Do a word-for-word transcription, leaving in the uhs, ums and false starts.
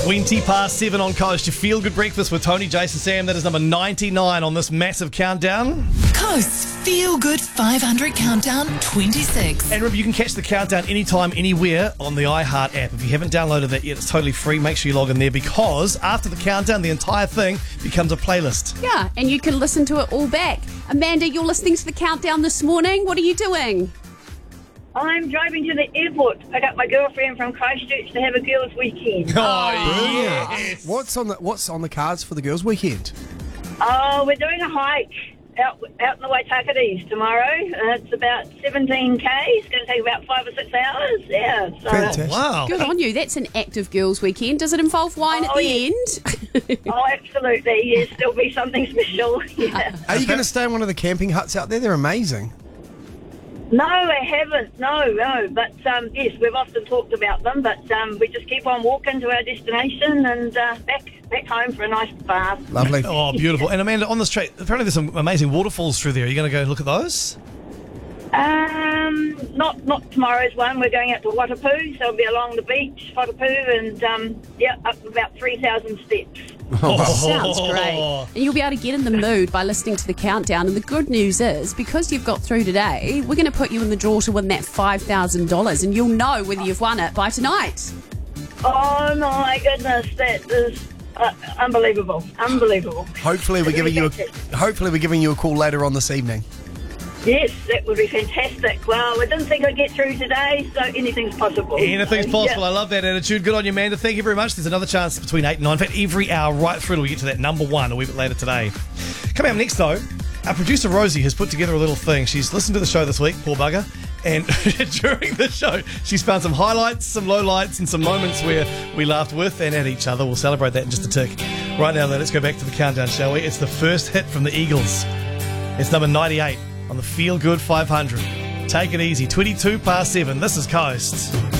twenty past seven on Coast. Your Feel Good Breakfast with Tony, Jason, Sam. That is number ninety-nine on this massive countdown. Coast's Feel Good five hundred Countdown twenty-six. And remember, you can catch the countdown anytime, anywhere on the iHeart app. If you haven't downloaded that yet, it's totally free. Make sure you log in there because after the countdown, the entire thing becomes a playlist. Yeah, and you can listen to it all back. Amanda, you're listening to the countdown this morning. What are you doing? I'm driving to the airport to pick up my girlfriend from Christchurch to have a girls' weekend. Oh, yes. What's on the What's on the cards for the girls' weekend? Oh, we're doing a hike out out in the Waitakates tomorrow. Uh, it's about seventeen k. It's going to take about five or six hours. Yeah. So. Fantastic. Wow. Good on you. That's an active girls' weekend. Does it involve wine at Oh, the yeah. end? Oh, absolutely. Yes, there'll be something special. Yeah. Are you going to stay in one of the camping huts out there? They're amazing. No, I haven't. No, no. But um, yes, we've often talked about them. But um, we just keep on walking to our destination and uh, back back home for a nice bath. Lovely. Oh, beautiful. And Amanda, on this track, apparently there's some amazing waterfalls through there. Are you going to go look at those? Um, not not tomorrow's one. We're going out to Watapu, so we'll be along the beach, Watapu, and um, yeah, up about three thousand steps. Sounds great. And you'll be able to get in the mood by listening to the countdown. And the good news is, because you've got through today, we're going to put you in the draw to win that five thousand dollars, and you'll know whether you've won it by tonight. Oh my goodness, that is uh, unbelievable, unbelievable. Hopefully, we're giving you a Hopefully we're giving you a call later on this evening. Yes, that would be fantastic. Well, I didn't think I'd get through today, so anything's possible. Anything's So, possible. yeah. I love that attitude. Good on you, Amanda. Thank you very much. There's another chance between eight and nine. In fact, every hour right through till we get to that number one a wee bit later today. Coming up next, though, our producer Rosie has put together a little thing. She's listened to the show this week, poor bugger, and during the show, she's found some highlights, some lowlights, and some moments where we laughed with and at each other. We'll celebrate that in just a tick. Right now, though, let's go back to the countdown, shall we? It's the first hit from the Eagles. It's number ninety-eight on the Feel Good five hundred. Take it easy. twenty-two past seven. This is Coast.